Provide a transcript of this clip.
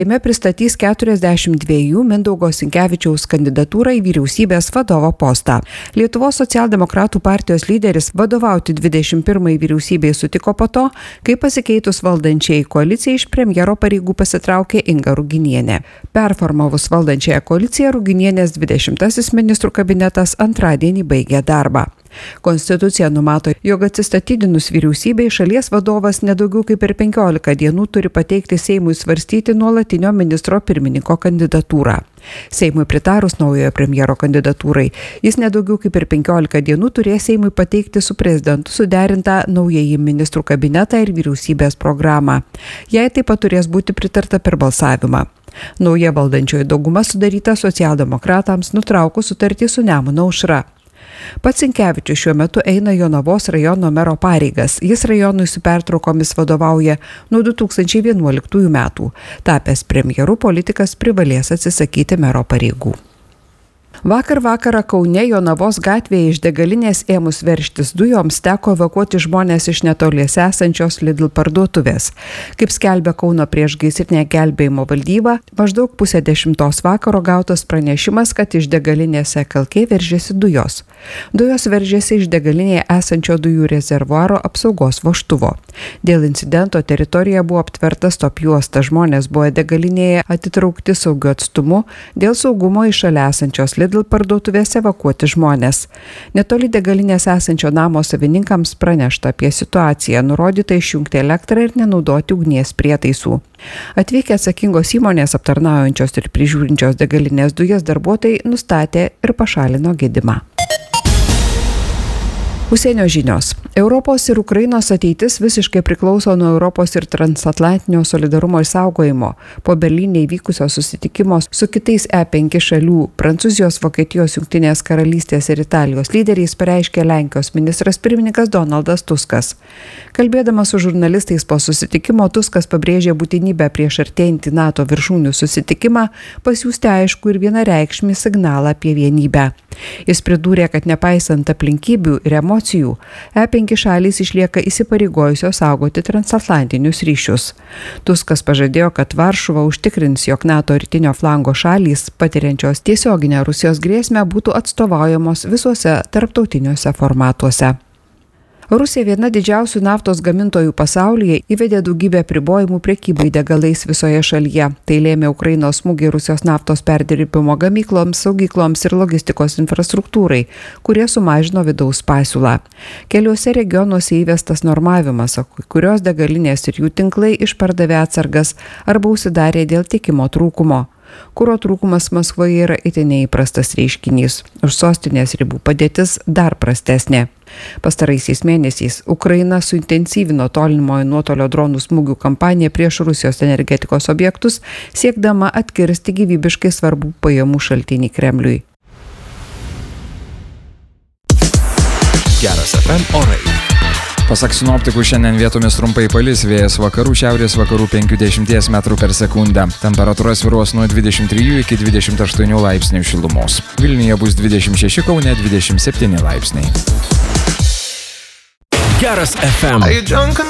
Jame pristatys 42 Mindaugo Sinkevičiaus kandidatūrą į vyriausybės vadovo postą. Lietuvos socialdemokratų partijos lyderis vadovauti 21 vyriausybei sutiko po to, kai pasikeitus valdančiai koalicijai iš premjero pareigų pasitraukė Inga Ruginienė. Performavus valdančiąją koaliciją, Ruginienės 20 ministrų kabinetas antradienį baigė darbą. Konstitucija numato, jog atsistatydinus vyriausybei šalies vadovas nedaugiau kaip per 15 dienų turi pateikti Seimui svarstyti nuolatinio ministro pirmininko kandidatūrą. Seimui pritarus naujojo premjero kandidatūrai, jis nedaugiau kaip per 15 dienų turės Seimui pateikti su prezidentu suderintą naująjį ministrų kabinetą ir vyriausybės programą. Jai taip pat turės būti pritarta per balsavimą. Nauja valdančioji dauguma sudaryta socialdemokratams nutraukus sutartį su Nemuno aušra. Pats Sinkevičius šiuo metu eina Jonavos rajono mero pareigas. Jis rajonui su pertraukomis vadovauja nuo 2011 metų. Tapęs premjeru, politikas privalės atsisakyti mero pareigų. Vakar vakarą Kaune Jonavos gatvėje iš degalinės ėmus veržtis dujoms teko evakuoti žmonės iš netoliese esančios Lidl parduotuvės. Kaip skelbia Kauno priešgaisrinė gelbėjimo valdyba, maždaug 9:30 vakaro gautas pranešimas, kad iš degalinės Kalkė veržėsi dujos. Dujos veržėsi iš degalinėje esančio dujų rezervuaro apsaugos vožtuvo. Dėl incidento teritorija buvo aptverta stop juosta, žmonės buvo degalinėje atitraukti saugiu atstumu, dėl saugumo iš šalia esančios Lidl parduotuvės evakuoti žmonės. Netoli degalinės esančio namo savininkams pranešta apie situaciją, nurodyta išjungti elektrą ir nenaudoti ugnies prietaisų. Atvykę atsakingos įmonės aptarnaujančios ir prižiūrinčios degalinės dujas darbuotojai nustatė ir pašalino gedimą. Užsienio žinios. Europos ir Ukrainos ateitis visiškai priklauso nuo Europos ir transatlantinio solidarumo išsaugojimo. Po Berlyne įvykusio susitikimo su kitais E5 šalių – Prancūzijos, Vokietijos, Jungtinės karalystės ir Italijos lyderiais pareiškė Lenkijos ministras pirmininkas Donaldas Tuskas. Kalbėdamas su žurnalistais po susitikimo, Tuskas pabrėžė būtinybę prieš artėjantį NATO viršūnių susitikimą pasiųsti aiškų ir vienareikšmį signalą apie vienybę. Jis pridūrė, kad nepaisant aplinkybių ir emocijų, E5 šalys išlieka įsipareigojusios saugoti transatlantinius ryšius. Tuskas pažadėjo, kad Varšuva užtikrins, jog NATO rytinio flango šalys, patiriančios tiesioginę Rusijos grėsmę, būtų atstovaujamos visuose tarptautiniuose formatuose. Rusija, viena didžiausių naftos gamintojų pasaulyje, įvedė daugybę apribojimų prekybai degalais visoje šalyje. Tai lėmė Ukrainos smūgį Rusijos naftos perdirbimo gamykloms, saugykloms ir logistikos infrastruktūrai, kurie sumažino vidaus pasiūlą. Keliuose regionuose įvestas normavimas, o kurios degalinės ir jų tinklai išpardavė atsargas arba užsidarė dėl tiekimo trūkumo. Kuro trūkumas Maskvoje yra itin neįprastas reiškinys. Už sostinės ribų padėtis dar prastesnė. Pastaraisiais mėnesiais Ukraina suintensyvino tolimojo nuotolio dronų smūgių kampaniją prieš Rusijos energetikos objektus, siekdama atkirsti gyvybiškai svarbų pajamų šaltinį Kremliui. Geras FM orai. Pasak sinoptikų, šiandien vietomis trumpai palis, vėjas vakarų šiaurės vakarų 50 m/s. Temperatūra svyruos nuo 23 iki 28 laipsnių šilumos. Vilniuje bus 26, Kaune 27 laipsniai. Geras FM.